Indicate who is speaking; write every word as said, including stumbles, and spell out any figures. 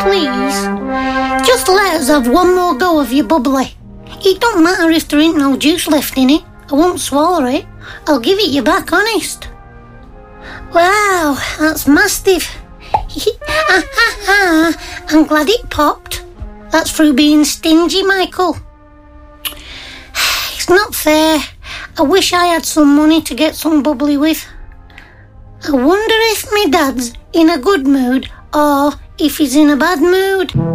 Speaker 1: please. Just let us have one more go of your bubbly. It don't matter if there ain't no juice left in it. I won't swallow it. I'll give it you back, honest. Wow, that's mastiff. I'm glad it popped. That's through being stingy, Michael. It's not fair. I wish I had some money to get some bubbly with. I wonder if my dad's in a good mood or if he's in a bad mood.